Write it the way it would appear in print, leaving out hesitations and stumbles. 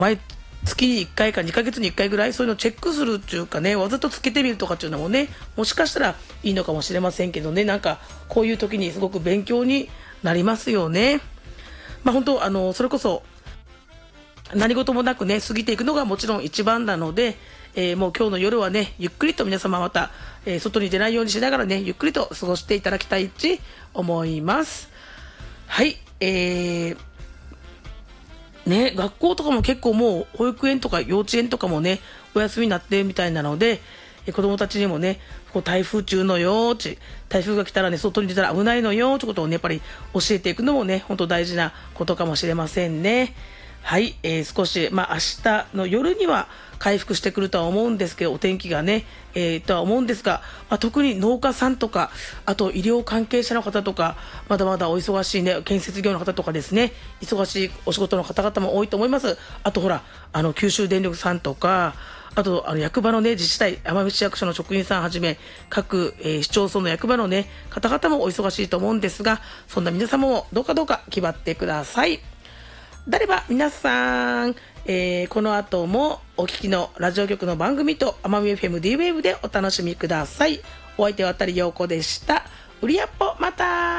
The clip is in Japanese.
毎月に1回か2ヶ月に1回ぐらいそういうのをチェックするっていうかね、わざとつけてみるとかっていうのもね、もしかしたらいいのかもしれませんけどね。なんかこういう時にすごく勉強になりますよね。本当それこそ何事もなくね過ぎていくのがもちろん一番なので、もう今日の夜はねゆっくりと皆様また、外に出ないようにしながらねゆっくりと過ごしていただきたいと思います。はい、ね、学校とかも結構もう保育園とか幼稚園とかもねお休みになってみたいなので、子どもたちにもねこう台風中のよー台風が来たらね外に出たら危ないのよってことをねやっぱり教えていくのもね本当大事なことかもしれませんね。はい、少し明日の夜には回復してくるとは思うんですけど、お天気がね、とは思うんですが、特に農家さんとかあと医療関係者の方とかまだまだお忙しいね建設業の方とかですね、忙しいお仕事の方々も多いと思います。あとほら九州電力さんとかあと役場のね自治体奄美市役所の職員さんはじめ各、市町村の役場のね方々もお忙しいと思うんですが、そんな皆様もどうか気張ってください。であれば皆さん、この後もお聞きのラジオ局の番組と奄美 FM D-Wave でお楽しみください。お相手は渡陽子でした。うりやっぽまた。